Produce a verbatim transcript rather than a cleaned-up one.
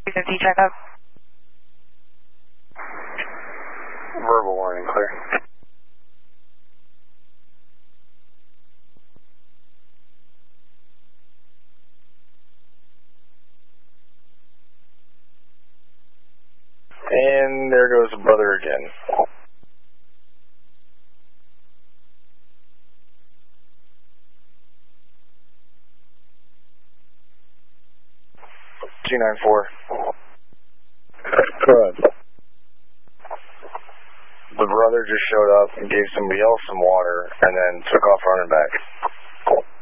two fifty checkup. Verbal warning, clear. And there goes brother again. two nine four. Good. The brother just showed up and gave somebody else some water and then took off running back.